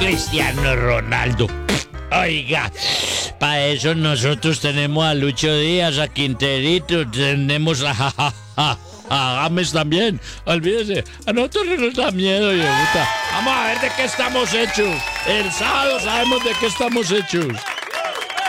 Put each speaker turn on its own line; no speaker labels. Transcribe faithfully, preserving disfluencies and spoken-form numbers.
Cristiano Ronaldo. Oiga, para eso nosotros tenemos a Lucho Díaz, a Quinterito, tenemos a, a, a, a James también. Olvídese, a nosotros no nos da miedo, gusta. Vamos a ver de qué estamos hechos. El sábado sabemos de qué estamos hechos.